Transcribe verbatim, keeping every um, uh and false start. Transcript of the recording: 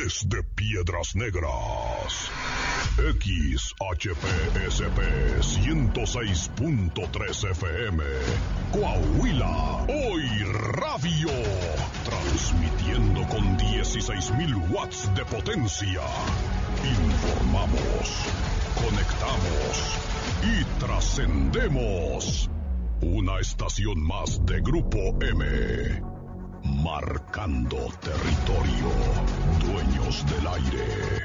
Desde Piedras Negras, X H P S P ciento seis punto tres F M, Coahuila, Hoy Radio, transmitiendo con dieciséis mil watts de potencia. Informamos, conectamos y trascendemos. Una estación más de Grupo M. Marcando territorio. Dueños del aire.